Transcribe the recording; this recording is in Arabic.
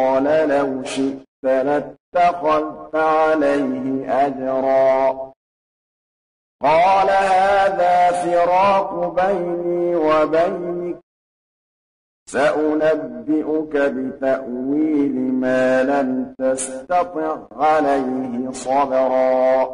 قال لو شئت لاتخذت عليه أجرا قال هذا فراق بيني وبينك سأنبئك بتأويل ما لم تستطع عليه صبرا